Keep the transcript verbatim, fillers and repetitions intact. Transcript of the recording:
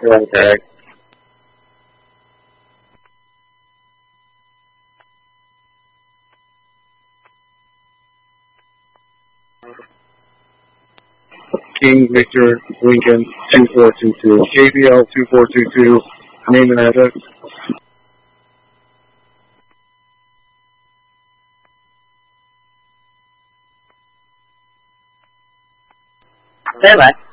Okay. King Victor Lincoln two four two two. K B L two four two two. Name and address. Stand by.